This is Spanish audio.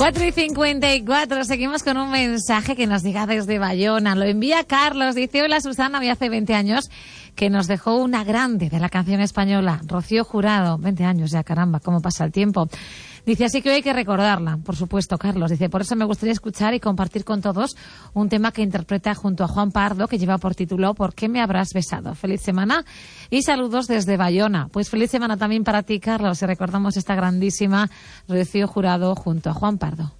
4:54, seguimos con un mensaje que nos llega desde Bayona. Lo envía Carlos, dice: hola Susana, hoy hace 20 años que nos dejó una grande de la canción española, Rocío Jurado. 20 años ya, caramba, cómo pasa el tiempo. Dice, así que hoy hay que recordarla, por supuesto, Carlos. Dice, por eso me gustaría escuchar y compartir con todos un tema que interpreta junto a Juan Pardo, que lleva por título ¿Por qué me habrás besado? Feliz semana y saludos desde Bayona. Pues feliz semana también para ti, Carlos, y recordamos esta grandísima Rocío Jurado junto a Juan Pardo.